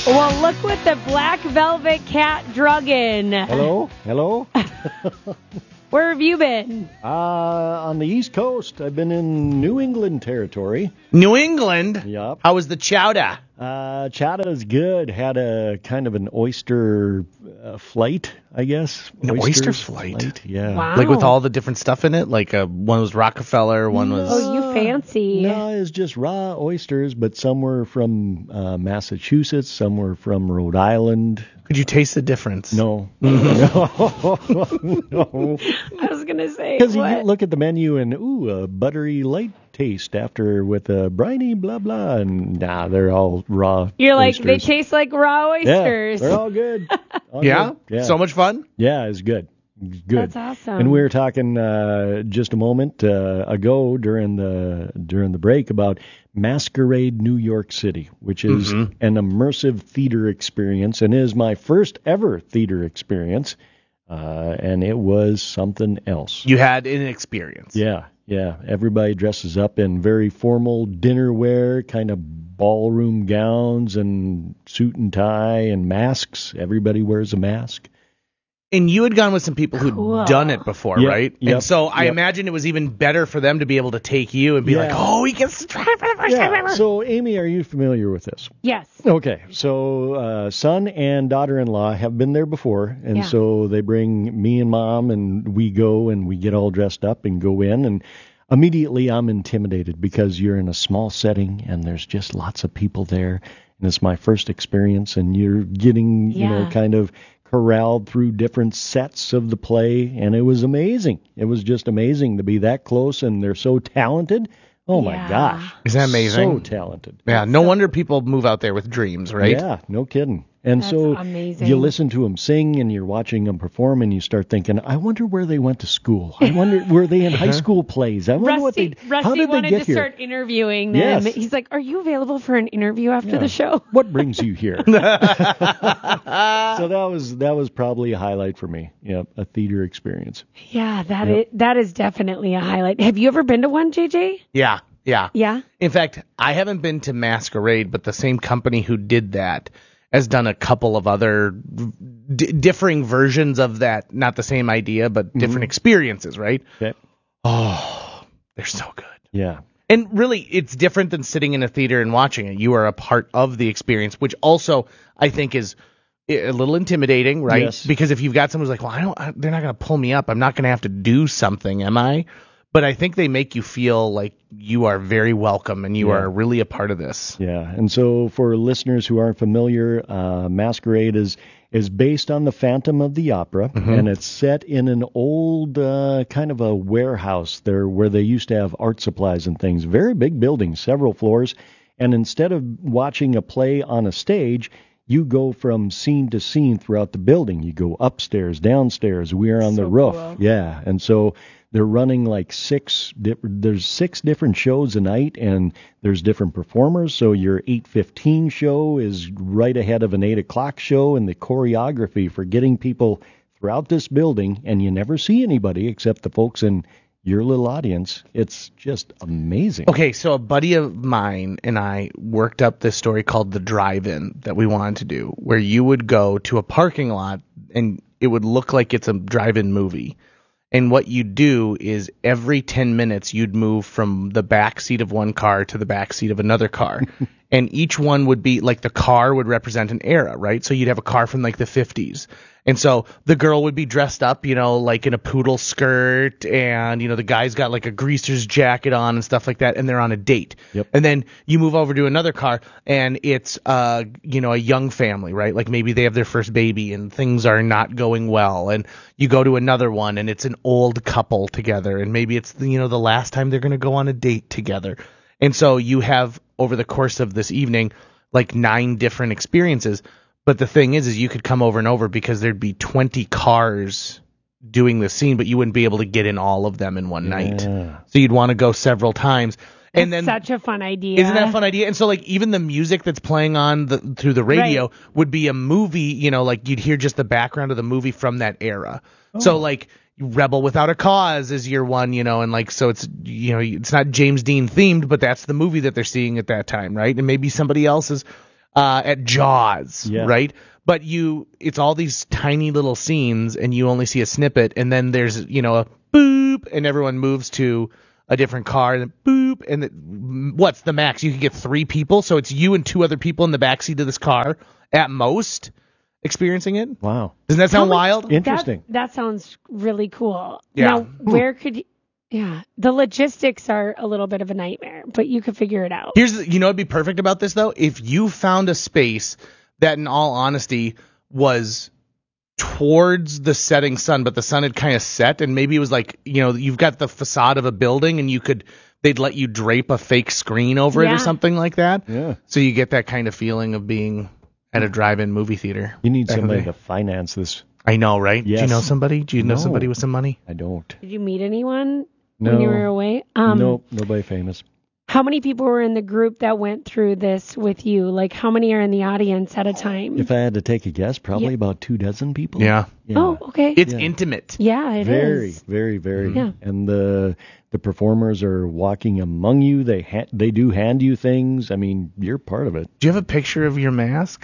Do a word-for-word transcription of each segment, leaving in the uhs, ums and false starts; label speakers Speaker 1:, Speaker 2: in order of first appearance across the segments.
Speaker 1: Well, look what the Black Velvet Cat drug in.
Speaker 2: Hello? Hello?
Speaker 1: Where have you been?
Speaker 2: Uh, on the East Coast. I've been in New England territory.
Speaker 3: New England?
Speaker 2: Yep.
Speaker 3: How was the chowder?
Speaker 2: Uh, chowder's good. Had a kind of an oyster uh, flight, I guess.
Speaker 3: An oyster
Speaker 2: Oysters
Speaker 3: flight?
Speaker 2: Yeah.
Speaker 1: Wow.
Speaker 3: Like with all the different stuff in it? Like uh, one was Rockefeller, one was...
Speaker 1: Oh, you fancy.
Speaker 2: No, it's just raw oysters, but some were from uh, Massachusetts, some were from Rhode Island.
Speaker 3: Could you taste the difference?
Speaker 2: No. no. no.
Speaker 1: I was going to say,
Speaker 2: Because you
Speaker 1: what?
Speaker 2: look at the menu and, ooh, a buttery light taste after with a briny blah, blah. And nah, they're all raw
Speaker 1: You're like,
Speaker 2: oysters.
Speaker 1: they taste like raw oysters.
Speaker 2: Yeah, they're all good. All
Speaker 3: Yeah?
Speaker 2: good. Yeah.
Speaker 3: So much fun?
Speaker 2: Yeah, it's good. It's good.
Speaker 1: That's awesome.
Speaker 2: And we were talking uh, just a moment uh, ago during the during the break about Masquerade New York City, which is
Speaker 3: Mm-hmm.
Speaker 2: an immersive theater experience and is my first ever theater experience. Uh, and it was something else.
Speaker 3: You had an experience.
Speaker 2: Yeah, yeah. Everybody dresses up in very formal dinner wear, kind of ballroom gowns and suit and tie and masks. Everybody wears a mask.
Speaker 3: And you had gone with some people who'd
Speaker 1: Cool.
Speaker 3: done it before,
Speaker 2: Yep,
Speaker 3: right?
Speaker 2: yep,
Speaker 3: and so I
Speaker 2: yep.
Speaker 3: imagine it was even better for them to be able to take you and be
Speaker 2: Yeah.
Speaker 3: like, oh, he gets to try it for the first time
Speaker 2: Yeah.
Speaker 3: ever.
Speaker 2: So, Amy, are you familiar with this?
Speaker 1: Yes.
Speaker 2: Okay, so uh, son and daughter-in-law have been there before, and
Speaker 1: Yeah.
Speaker 2: so they bring me and mom, and we go and we get all dressed up and go in, and immediately I'm intimidated because you're in a small setting and there's just lots of people there, and it's my first experience, and you're getting, you know,
Speaker 1: Yeah.
Speaker 2: kind of corralled through different sets of the play, and it was amazing. It was just amazing to be that close, and they're so talented. Oh, my
Speaker 1: Yeah.
Speaker 2: gosh.
Speaker 3: Isn't that amazing?
Speaker 2: So talented.
Speaker 3: Yeah, no wonder people move out there with dreams, right?
Speaker 2: Yeah, no kidding. And
Speaker 1: That's
Speaker 2: so
Speaker 1: amazing.
Speaker 2: you listen to them sing and you're watching them perform and you start thinking, I wonder where they went to school. I wonder, were they in high school plays? I wonder what
Speaker 1: Rusty,
Speaker 2: they,
Speaker 1: Rusty
Speaker 2: how did they
Speaker 1: wanted
Speaker 2: get
Speaker 1: to
Speaker 2: here?
Speaker 1: start interviewing them.
Speaker 2: Yes.
Speaker 1: He's like, are you available for an interview after
Speaker 2: Yeah.
Speaker 1: the show?
Speaker 2: What brings you here? So that was that was probably a highlight for me. Yeah, a theater experience.
Speaker 1: Yeah, that
Speaker 2: Yep.
Speaker 1: is, that is definitely a highlight. Have you ever been to one, J J?
Speaker 3: Yeah, yeah.
Speaker 1: Yeah.
Speaker 3: In fact, I haven't been to Masquerade, but the same company who did that has done a couple of other d- differing versions of that. Not the same idea, but different experiences, right?
Speaker 2: Okay.
Speaker 3: Oh, they're so good.
Speaker 2: Yeah.
Speaker 3: And really, it's different than sitting in a theater and watching it. You are a part of the experience, which also I think is a little intimidating, right?
Speaker 2: Yes.
Speaker 3: Because if you've got someone who's like, well, I don't, I, they're not going to pull me up. I'm not going to have to do something, am I? But I think they make you feel like you are very welcome and you
Speaker 2: Yeah.
Speaker 3: are really a part of this.
Speaker 2: Yeah, and so for listeners who aren't familiar, uh, Masquerade is is based on the Phantom of the Opera, and it's set in an old uh, kind of a warehouse there where they used to have art supplies and things. Very big building, several floors, and instead of watching a play on a stage, you go from scene to scene throughout the building. You go upstairs, downstairs. We are on the
Speaker 1: So
Speaker 2: roof.
Speaker 1: cool.
Speaker 2: Yeah, and so they're running like six. Di- there's six different shows a night, and there's different performers. So your eight fifteen show is right ahead of an eight o'clock show, and the choreography for getting people throughout this building, and you never see anybody except the folks in your little audience. It's just amazing.
Speaker 3: Okay, so a buddy of mine and I worked up this story called The Drive-In that we wanted to do, where you would go to a parking lot and it would look like it's a drive-in movie. And what you'd do is every ten minutes you'd move from the back seat of one car to the back seat of another car. And each one would be like the car would represent an era, right? So you'd have a car from like the fifties. And so the girl would be dressed up, you know, like in a poodle skirt, and, you know, the guy's got like a greaser's jacket on and stuff like that, and they're on a date.
Speaker 2: Yep.
Speaker 3: And then you move over to another car, and it's, uh, you know, a young family, right? Like maybe they have their first baby and things are not going well. And you go to another one, and it's an old couple together, and maybe it's, you know, the last time they're going to go on a date together. And so you have, over the course of this evening, like nine different experiences. But the thing is, is you could come over and over because there'd be twenty cars doing the scene, but you wouldn't be able to get in all of them in one night.
Speaker 2: Yeah.
Speaker 3: So you'd want to go several times. And
Speaker 1: That's
Speaker 3: then
Speaker 1: such a fun idea.
Speaker 3: isn't that a fun idea? And so like even the music that's playing on the through the radio
Speaker 1: Right.
Speaker 3: would be a movie, you know, like you'd hear just the background of the movie from that era. So like Rebel Without a Cause is your one, you know, and like so it's, you know, it's not James Dean themed, but that's the movie that they're seeing at that time, right? And maybe somebody else is uh, at Jaws,
Speaker 2: Yeah.
Speaker 3: right? But you, it's all these tiny little scenes, and you only see a snippet, and then there's, you know, a boop, and everyone moves to a different car, and then boop, and the, what's the max? You can get three people, so it's you and two other people in the backseat of this car at most experiencing it.
Speaker 2: Wow.
Speaker 3: Doesn't that sound
Speaker 1: How much-
Speaker 3: wild?
Speaker 2: Interesting.
Speaker 1: That, that sounds really cool.
Speaker 3: Yeah.
Speaker 1: Now, where could you, yeah, the logistics are a little bit of a nightmare, but you could figure it out.
Speaker 3: Here's, the, you know, what'd be perfect about this though, if you found a space that, in all honesty, was towards the setting sun, but the sun had kind of set, and maybe it was like, you know, you've got the facade of a building, and you could, they'd let you drape a fake screen over it
Speaker 1: Yeah.
Speaker 3: or something like that.
Speaker 2: Yeah.
Speaker 3: So you get that kind of feeling of being at a drive-in movie theater.
Speaker 2: You need
Speaker 3: back in the
Speaker 2: somebody
Speaker 3: day.
Speaker 2: to finance this.
Speaker 3: I know, right? Do you
Speaker 2: Yes.
Speaker 3: know somebody? Do you know
Speaker 2: No.
Speaker 3: somebody with some money?
Speaker 2: I don't.
Speaker 1: Did you meet anyone
Speaker 2: No.
Speaker 1: when you were away? Um,
Speaker 2: nope. Nobody famous.
Speaker 1: How many people were in the group that went through this with you? Like, how many are in the audience at a time?
Speaker 2: If I had to take a guess, probably
Speaker 1: Yeah.
Speaker 2: about two dozen people.
Speaker 3: Yeah.
Speaker 2: Yeah.
Speaker 1: Oh, okay.
Speaker 3: It's
Speaker 2: Yeah.
Speaker 3: intimate.
Speaker 1: yeah, it is.
Speaker 2: very, very, very.
Speaker 1: Yeah.
Speaker 2: And the the performers are walking among you. They ha- they do hand you things. I mean, you're part of it.
Speaker 3: Do you have a picture of your mask?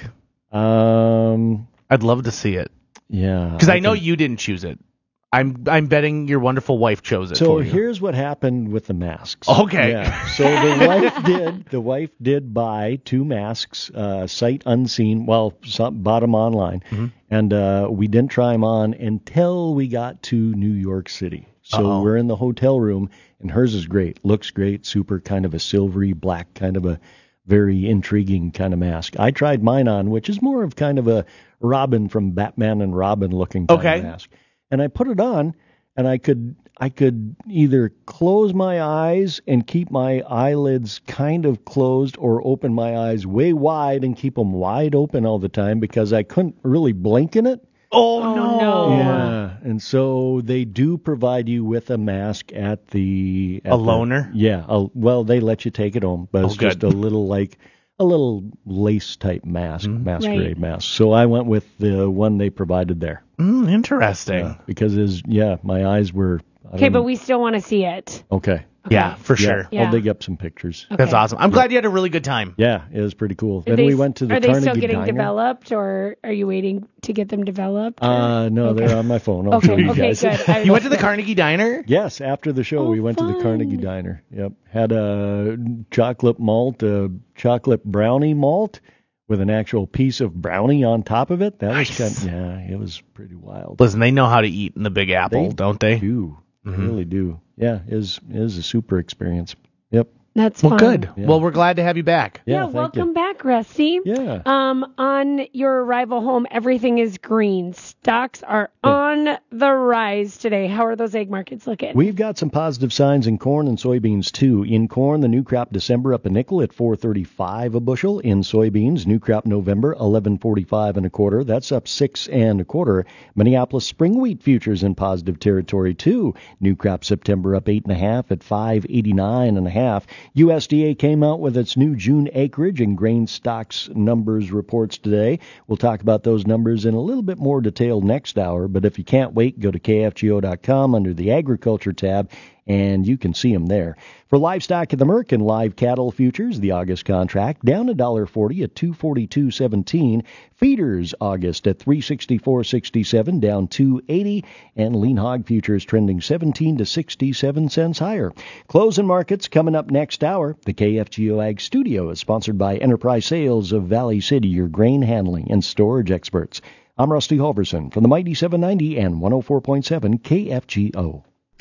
Speaker 2: Um.
Speaker 3: I'd love to see it.
Speaker 2: Yeah.
Speaker 3: Because I know
Speaker 2: can-
Speaker 3: you didn't choose it. I'm I'm betting your wonderful wife chose it
Speaker 2: So
Speaker 3: for you.
Speaker 2: here's what happened with the masks.
Speaker 3: Okay.
Speaker 2: Yeah. So the wife did. The wife did buy two masks, uh, sight unseen. Well, some, bought them online,
Speaker 3: Mm-hmm.
Speaker 2: and uh, we didn't try them on until we got to New York City. So
Speaker 3: Uh-oh.
Speaker 2: we're in the hotel room, and hers is great. Looks great. Super kind of a silvery black, kind of a very intriguing kind of mask. I tried mine on, which is more of kind of a Robin from Batman and Robin looking kind
Speaker 3: Okay.
Speaker 2: of mask. And I put it on, and I could I could either close my eyes and keep my eyelids kind of closed, or open my eyes way wide and keep them wide open all the time because I couldn't really blink in it.
Speaker 3: oh,
Speaker 1: Oh,
Speaker 3: no.
Speaker 1: no.
Speaker 2: Yeah, and so they do provide you with a mask at the at
Speaker 3: A
Speaker 2: the-
Speaker 3: loaner?
Speaker 2: yeah, a, well, they let you take it home, but
Speaker 3: Oh,
Speaker 2: it's just
Speaker 3: good.
Speaker 2: a little like a little lace type mask,
Speaker 3: Mm-hmm.
Speaker 2: masquerade
Speaker 1: Right.
Speaker 2: mask. So I went with the one they provided there.
Speaker 3: Mm, interesting.
Speaker 2: Yeah, because is yeah, my eyes were I
Speaker 1: Okay,
Speaker 2: don't
Speaker 1: but
Speaker 2: know.
Speaker 1: we still want to see it.
Speaker 2: okay.
Speaker 3: Yeah, for
Speaker 2: Yeah,
Speaker 3: sure.
Speaker 1: Yeah.
Speaker 2: I'll dig up some pictures.
Speaker 1: Okay.
Speaker 3: That's awesome. I'm glad you had a really good time.
Speaker 2: Yeah, it was pretty cool.
Speaker 1: Are
Speaker 2: Then
Speaker 1: they,
Speaker 2: we went to the
Speaker 1: Are they
Speaker 2: Carnegie
Speaker 1: still getting
Speaker 2: Diner.
Speaker 1: developed, or are you waiting to get them developed? or-
Speaker 2: Uh, no,
Speaker 1: Okay.
Speaker 2: they're on my phone. I'll
Speaker 1: Okay,
Speaker 2: show you
Speaker 1: okay,
Speaker 2: guys.
Speaker 1: good. I
Speaker 3: You went to the
Speaker 1: was-
Speaker 3: Carnegie Diner?
Speaker 2: Yes, after the show,
Speaker 1: Oh,
Speaker 2: we went to the
Speaker 1: fun.
Speaker 2: Carnegie Diner. Yep, had a chocolate malt, a chocolate brownie malt with an actual piece of brownie on top of it. That
Speaker 3: Nice.
Speaker 2: was kind yeah, it was pretty wild.
Speaker 3: Listen, they know how to eat in the Big Apple,
Speaker 2: They
Speaker 3: don't they?
Speaker 2: do, they
Speaker 3: Mhm.
Speaker 2: really do. Yeah, it is it is a super experience. Yep.
Speaker 1: That's
Speaker 3: Well,
Speaker 1: fun.
Speaker 3: good.
Speaker 2: Yeah.
Speaker 3: Well, we're glad to have you back.
Speaker 2: Yeah,
Speaker 1: Yeah,
Speaker 2: thank
Speaker 1: welcome
Speaker 2: you.
Speaker 1: back, Rusty.
Speaker 2: Yeah.
Speaker 1: Um, on your arrival home, everything is green. Stocks are on the rise today. How are those egg markets looking?
Speaker 2: We've got some positive signs in corn and soybeans too. In corn, the new crop December up a nickel at four thirty-five a bushel. In soybeans, new crop November eleven forty-five and a quarter. That's up six and a quarter. Minneapolis spring wheat futures in positive territory too. New crop September up eight and a half at five eighty-nine and a half. U S D A came out with its new June acreage and grain stocks numbers reports today. We'll talk about those numbers in a little bit more detail next hour, but if you can't wait, go to K F G O dot com under the Agriculture tab, and you can see them there. For livestock at the Merck and live cattle futures, the August contract down one dollar forty at two forty-two seventeen. Feeders August at three sixty-four sixty-seven, down two eighty, and lean hog futures trending seventeen to sixty-seven cents higher. Closing markets coming up next hour. The K F G O Ag Studio is sponsored by Enterprise Sales of Valley City, your grain handling and storage experts. I'm Rusty Halverson from the Mighty seven ninety and one oh four point seven K F G O.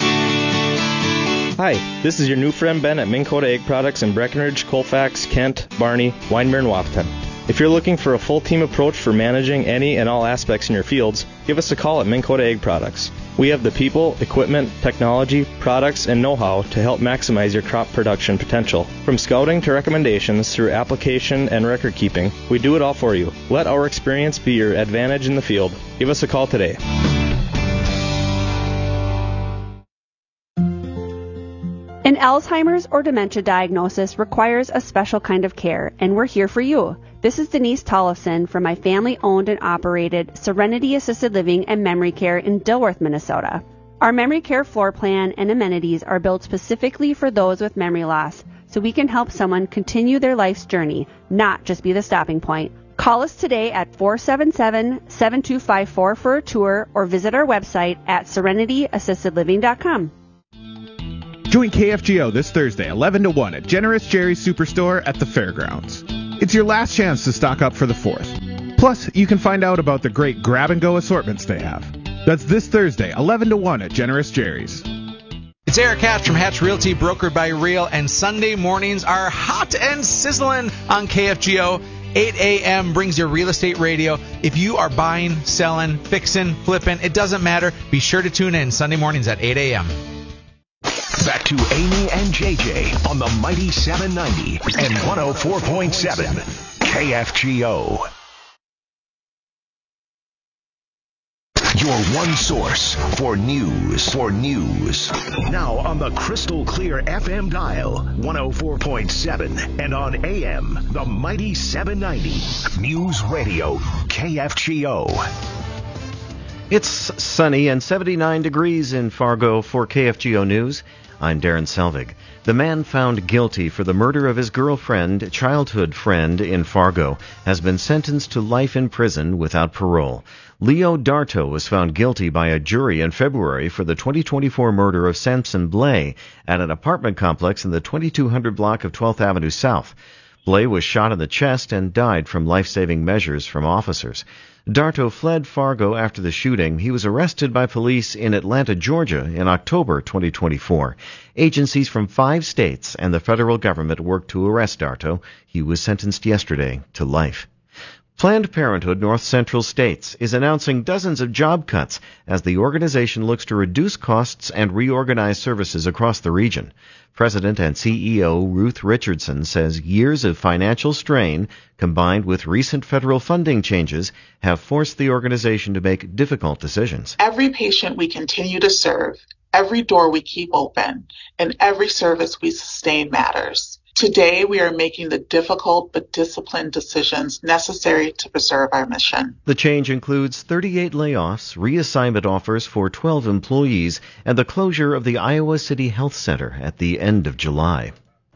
Speaker 4: Hi, this is your new friend Ben at Minn Kota Egg Products in Breckenridge, Colfax, Kent, Barney, Winemere, and Wahpeton. If you're looking for a full team approach for managing any and all aspects in your fields, give us a call at Minn Kota Egg Products. We have the people, equipment, technology, products, and know-how to help maximize your crop production potential. From scouting to recommendations through application and record keeping, we do it all for you. Let our experience be your advantage in the field. Give us a call today.
Speaker 5: An Alzheimer's or dementia diagnosis requires a special kind of care, and we're here for you. This is Denise Tollefson from my family-owned and operated Serenity Assisted Living and Memory Care in Dilworth, Minnesota. Our memory care floor plan and amenities are built specifically for those with memory loss, so we can help someone continue their life's journey, not just be the stopping point. Call us today at four seven seven, seven two five four for a tour or visit our website at serenity assisted living dot com.
Speaker 6: Join K F G O this Thursday, eleven to one at Generous Jerry's Superstore at the Fairgrounds. It's your last chance to stock up for the fourth. Plus, you can find out about the great grab-and-go assortments they have. That's this Thursday, eleven to one at Generous Jerry's.
Speaker 7: It's Eric Hatch from Hatch Realty, brokered by Real, and Sunday mornings are hot and sizzling on K F G O. eight a.m. brings your real estate radio. If you are buying, selling, fixing, flipping, it doesn't matter. Be sure to tune in Sunday mornings at eight a.m.
Speaker 8: Back to Amy and J J on the Mighty seven ninety and one oh four point seven K F G O. Your one source for news. For news. Now on the crystal clear F M dial, one oh four point seven, and on A M, the Mighty seven ninety. News Radio, K F G O.
Speaker 9: It's sunny and seventy-nine degrees in Fargo for K F G O News. I'm Darren Selvig. The man found guilty for the murder of his girlfriend, childhood friend in Fargo, has been sentenced to life in prison without parole. Leo Darto was found guilty by a jury in February for the twenty twenty-four murder of Samson Blay at an apartment complex in the twenty-two hundred block of twelfth Avenue South. Blay was shot in the chest and died from life-saving measures from officers. Darto fled Fargo after the shooting. He was arrested by police in Atlanta, Georgia in October twenty twenty-four. Agencies from five states and the federal government worked to arrest Darto. He was sentenced yesterday to life. Planned Parenthood North Central States is announcing dozens of job cuts as the organization looks to reduce costs and reorganize services across the region. President and C E O Ruth Richardson says years of financial strain combined with recent federal funding changes have forced the organization to make difficult decisions.
Speaker 10: Every patient we continue to serve, every door we keep open, and every service we sustain matters. Today, we are making the difficult but disciplined decisions necessary to preserve our mission.
Speaker 9: The change includes thirty-eight layoffs, reassignment offers for twelve employees, and the closure of the Iowa City Health Center at the end of July.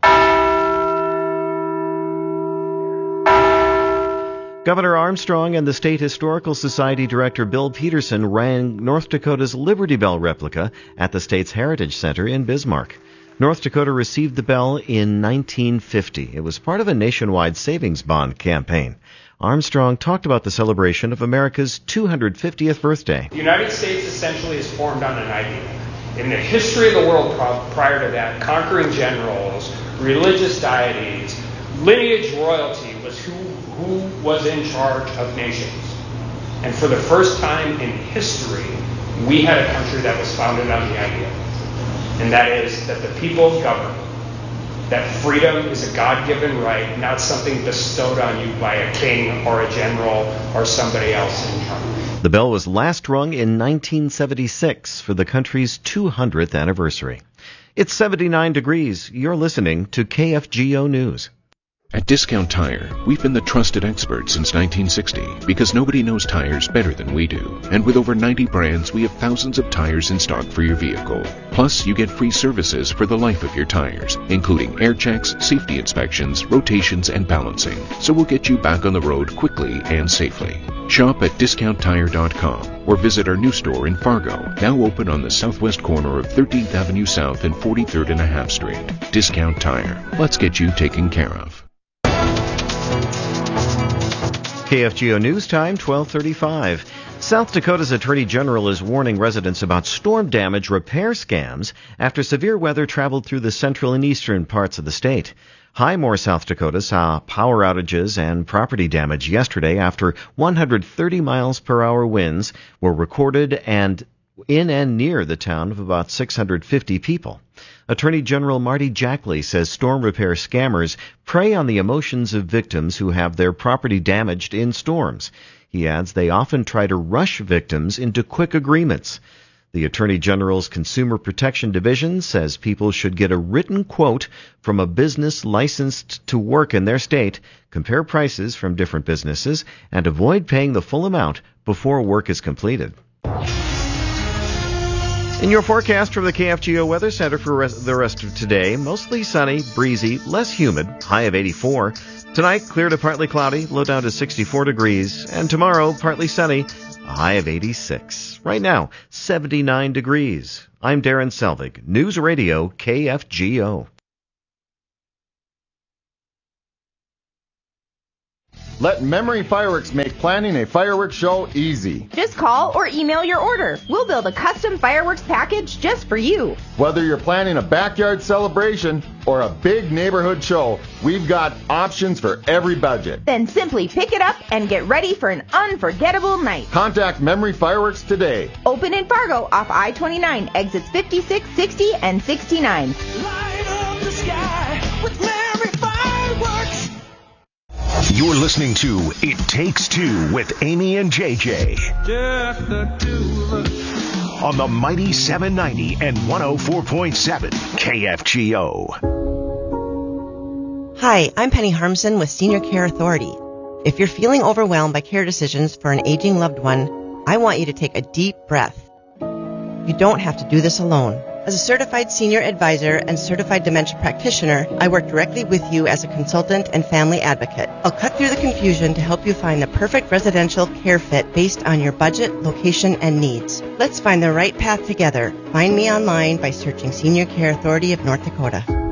Speaker 9: Governor Armstrong and the State Historical Society Director Bill Peterson rang North Dakota's Liberty Bell replica at the state's Heritage Center in Bismarck. North Dakota received the bell in nineteen fifty. It was part of a nationwide savings bond campaign. Armstrong talked about the celebration of America's two hundred fiftieth birthday.
Speaker 11: The United States essentially is formed on an idea. In the history of the world prior to that, conquering generals, religious deities, lineage royalty was who, who was in charge of nations. And for the first time in history, we had a country that was founded on the idea. And that is that the people govern. That freedom is a God-given right, not something bestowed on you by a king or a general or somebody else in charge.
Speaker 9: The bell was last rung in nineteen seventy-six for the country's two hundredth anniversary. It's seventy-nine degrees. You're listening to K F G O News.
Speaker 12: At Discount Tire, we've been the trusted experts since nineteen sixty because nobody knows tires better than we do. And with over ninety brands, we have thousands of tires in stock for your vehicle. Plus, you get free services for the life of your tires, including air checks, safety inspections, rotations, and balancing. So we'll get you back on the road quickly and safely. Shop at discount tire dot com or visit our new store in Fargo, now open on the southwest corner of thirteenth Avenue South and forty-third and a half Street. Discount Tire. Let's get you taken care of.
Speaker 9: K F G O News Time, twelve thirty-five. South Dakota's Attorney General is warning residents about storm damage repair scams after severe weather traveled through the central and eastern parts of the state. Highmore, South Dakota saw power outages and property damage yesterday after one hundred thirty miles per hour winds were recorded and in and near the town of about six hundred fifty people. Attorney General Marty Jackley says storm repair scammers prey on the emotions of victims who have their property damaged in storms. He adds they often try to rush victims into quick agreements. The Attorney General's Consumer Protection Division says people should get a written quote from a business licensed to work in their state, compare prices from different businesses, and avoid paying the full amount before work is completed. In your forecast from the K F G O Weather Center for rest, the rest of today, mostly sunny, breezy, less humid, high of eighty-four. Tonight, clear to partly cloudy, low down to sixty-four degrees. And tomorrow, partly sunny, a high of eighty-six. Right now, seventy-nine degrees. I'm Darren Selvig, News Radio K F G O.
Speaker 13: Let Memory Fireworks make planning a fireworks show easy.
Speaker 14: Just call or email your order. We'll build a custom fireworks package just for you.
Speaker 13: Whether you're planning a backyard celebration or a big neighborhood show, we've got options for every budget.
Speaker 14: Then simply pick it up and get ready for an unforgettable night.
Speaker 13: Contact Memory Fireworks today.
Speaker 14: Open in Fargo off I twenty-nine, exits fifty-six, sixty, and sixty-nine.
Speaker 8: Light up the sky with Memory Fireworks. You're listening to It Takes Two with Amy and J J. Just the two of us. On the mighty seven ninety and one oh four point seven K F G O.
Speaker 15: Hi, I'm Penny Harmson with Senior Care Authority. If you're feeling overwhelmed by care decisions for an aging loved one, I want you to take a deep breath. You don't have to do this alone. As a certified senior advisor and certified dementia practitioner, I work directly with you as a consultant and family advocate. I'll cut through the confusion to help you find the perfect residential care fit based on your budget, location, and needs. Let's find the right path together. Find me online by searching Senior Care Authority of North Dakota.